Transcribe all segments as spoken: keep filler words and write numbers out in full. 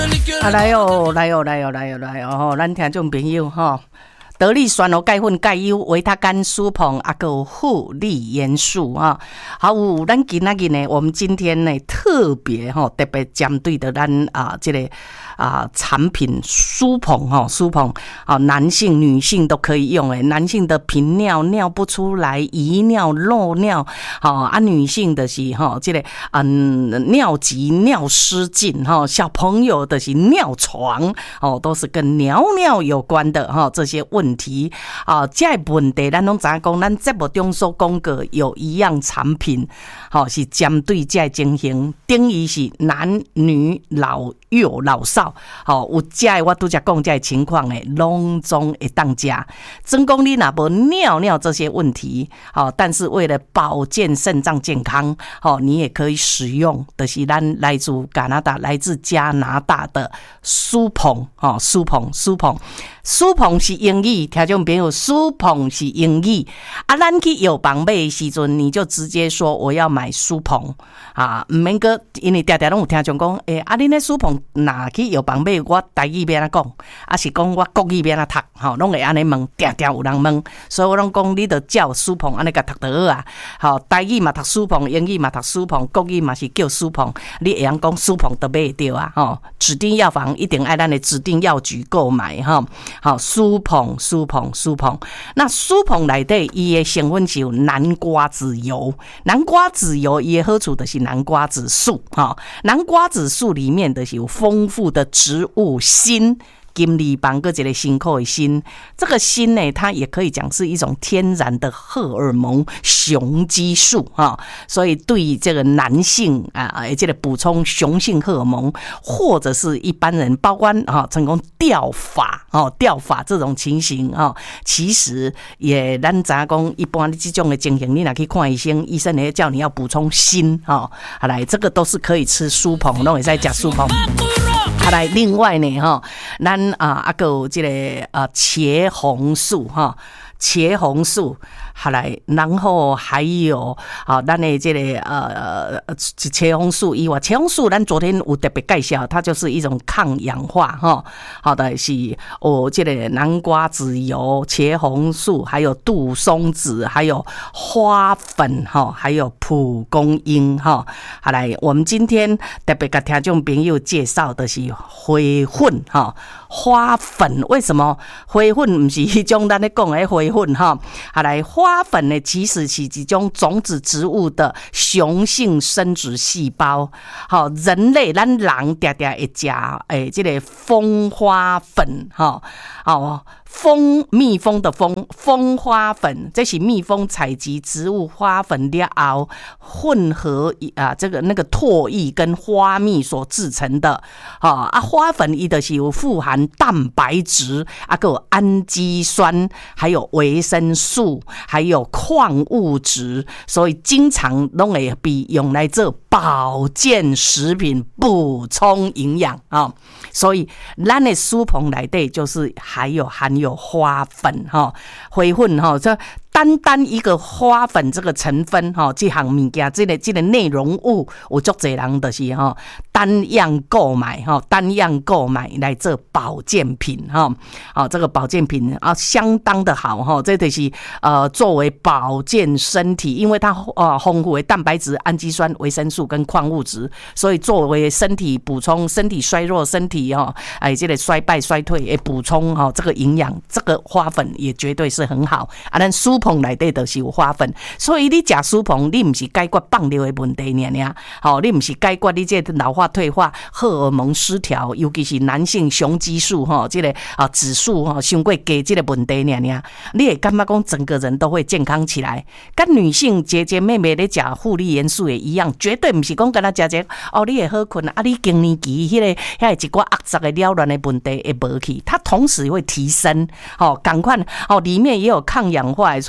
啊来哦来哦来哦来哦来哦！咱听众朋友吼，得力酸哦钙粉钙优维他甘舒膨啊个护理元素啊，好有咱今仔日呢，我们今天呢特别吼特别针对的咱啊这个啊产品舒膨哈舒膨啊，男性女性都可以用诶，男性的频尿尿不出来，遗尿漏尿，好啊女性的是哈这个嗯尿急尿失禁哈，小朋友的是尿床哦，都是跟尿尿有关的哈这些问题啊，这个问题咱拢知影讲，咱节目中所讲过有一样产品，好是针对这个情形，等于是男女老幼老少，好有这个我拄则讲这个情况诶，拢总会当食。真讲你若无尿尿这些问题，好，但是为了保健肾脏健康，好，你也可以使用，就是咱来自加拿大、来自加拿大的舒膨，哦，舒膨，舒膨。舒膨是英语，听众朋友，舒膨是英语啊。咱去药房买的时阵，你就直接说我要买舒膨啊，唔免个，因为常常拢有听众讲，诶、欸，啊，恁咧舒膨哪去药房买？我台语要安怎讲？啊是讲我国语要安怎读？吼，拢会安尼问，常常有人问，所以我拢讲，你着照舒膨安尼甲读就好啊。好，台语嘛读舒膨，英语嘛读舒膨，国语嘛是叫舒膨，你会晓讲舒膨就买得到啊。吼，指定药房一定爱咱的指定药局购买哈。好，舒膨，舒膨，舒膨。那舒膨内底伊的成分是有南瓜子油，南瓜子油伊的好处就是南瓜子素哈，南瓜子素里面的是有丰富的植物锌。金利邦个一个辛苦的锌，这个锌呢，它也可以讲是一种天然的荷尔蒙雄激素哈，所以对于这个男性啊，这个补充雄性荷尔蒙，或者是一般人，包括啊成功掉发哦掉发这种情形啊，其实也咱知影讲，一般这种的情形，你若去看医生，医生也叫你要补充锌啊，好来，这个都是可以吃舒膨，拢会使吃舒膨。好来，另外呢，哈，咱啊啊个有这个呃茄红素哈，茄红素，好来，然后还有啊，咱的这个呃茄红素以外，茄红素咱昨天有特别介绍，它就是一种抗氧化哈。好的是哦，这个南瓜籽油、茄红素，还有杜松子，还有花粉哈，还有蒲公英哈。好来，我们今天特别给听众朋友介绍的是花粉哈，花粉为什么花粉不是迄种咱咧讲的花粉哈？好来，花粉呢其实是一种种子植物的雄性生殖细胞。好，人类咱人常常会食诶，这个蜂花粉哈，哦。蜂蜜蜂的蜂蜂花粉，这是蜜蜂采集植物花粉了后混合啊，这个那个唾液跟花蜜所制成的啊啊，花粉伊就是有富含蛋白质啊，还有氨基酸，还有维生素，还有矿物质，所以经常拢会被用来做保健食品，补充营养啊。所以咱的舒膨内底就是还有含有花粉哈，花粉哈，这单单一个花粉这个成分哈，这项物件，这个这个内容物，有足侪人就是哈单样购买哈，单样购买来做保健品哈，啊，这个保健品啊相当的好哈，这就是呃作为保健身体，因为它呃丰富为蛋白质、氨基酸、维生素跟矿物质，所以作为身体补充、身体衰弱、身体哈哎这个衰败衰退也补充哈这个营养，这个花粉也绝对是很好啊，咱舒膨内底就是有花粉，所以你食舒膨，你不是解决放尿的问题尔尔，好，你不是解决你这老化退化、荷尔蒙失调，尤其是男性雄激素哈，这个啊指数哈伤过低这个问题尔尔，你会感觉讲整个人都会健康起来。跟女性姐姐妹妹咧食护理元素也一样，绝对不是讲跟他食食哦，你会好困啊，你更年期迄、那个遐一寡压杂的了乱的问题会无去，它同时会提升，哦，赶快哦，里面也有抗氧化的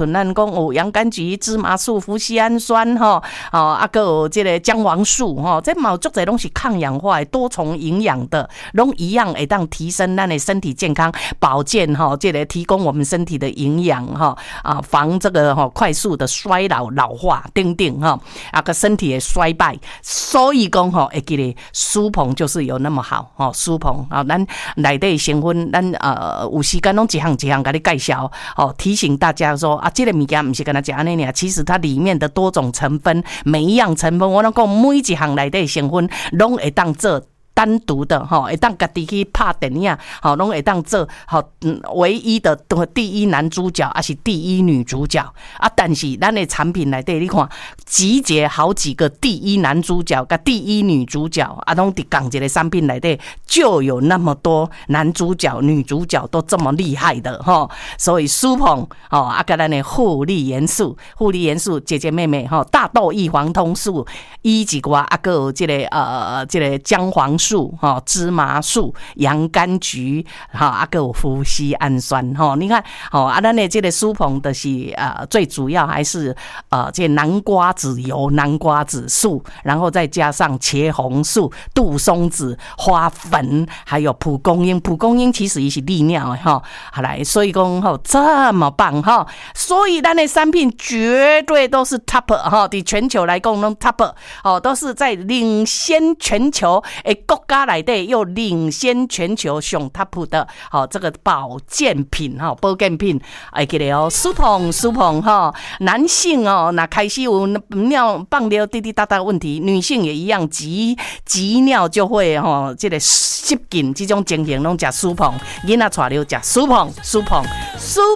像咱讲有洋甘菊、芝麻素、脯酰氨酸吼，哦，啊个有这个姜黄素吼，这嘛有足侪拢是抗氧化的多重营养的，拢一样会当提升咱的身体健康、保健吼，这个提供我们身体的营养哈啊，防这个哈快速的衰老、老化等等哈，啊个身体的衰败，所以讲吼，会记得苏鹏就是有那么好吼，苏鹏啊，咱内底成分，咱呃有时间拢一项一项给你介绍哦，提醒大家说啊，这个物件不是跟他讲安尼尔，其实它里面的多种成分，每一样成分，我拢讲每一项内底成分，拢会当做单独的哈，会当家己去拍电影，好，拢会当做好唯一的第一男主角，还是第一女主角啊？但是咱的产品内底，你看集结好几个第一男主角跟第一女主角啊，拢伫同一个产品内底就有那么多男主角、女主角都这么厉害的哈，所以苏鹏哦，啊，跟咱的护理元素、护理元素姐姐妹妹哈，大豆异黄酮素、以及个啊个有这个呃这个姜黄素、哈芝麻素、洋甘菊、哈啊个有脯酰氨酸哈，你看哦啊，咱的这个苏鹏的是呃最主要还是呃这南瓜籽油、南瓜籽素，然后再加上茄红素、杜松子、花粉，还有蒲公英。蒲公英其实也是利尿的哈，好来，所以讲哈这么棒哈，所以咱的产品绝对都是 top 哈，在全球来讲拢 top 哦，都是在领先全球诶国家内底又领先全球上 top 的，好、哦、这个保健品哈，保健品会记得哦，苏鹏苏鹏哈，男性哦，那开始有尿放尿滴滴答答问题，女性也一样，急急尿就会哈、哦，这个失禁这种情形拢食苏鹏，囡仔带了食苏鹏苏鹏苏。